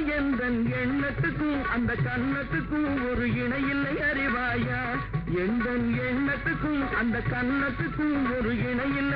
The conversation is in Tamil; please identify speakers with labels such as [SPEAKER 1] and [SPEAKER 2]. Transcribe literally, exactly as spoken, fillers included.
[SPEAKER 1] எந்தன் எண்ணத்துக்கும் அந்த கண்ணத்துக்கும் ஒரு இணையில்லை அறிவாயா எந்தன் எண்ணத்துக்கும் அந்த கண்ணத்துக்கும் ஒரு இணையில்லை